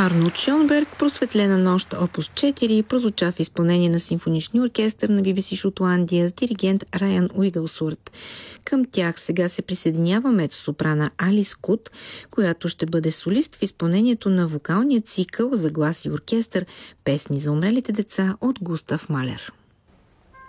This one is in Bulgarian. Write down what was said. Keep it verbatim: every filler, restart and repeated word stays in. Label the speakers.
Speaker 1: Арнолд Шонберг, Просветлена нощ, опус четири, прозвуча в изпълнение на симфоничния оркестър на Би Би Си Шотландия с диригент Райан Уигълсворт. Към тях сега се присъединява мецо-сопрана Алис Кут, която ще бъде солист в изпълнението на вокалния цикъл за глас и оркестър "Песни за умрелите деца" от Густав Малер.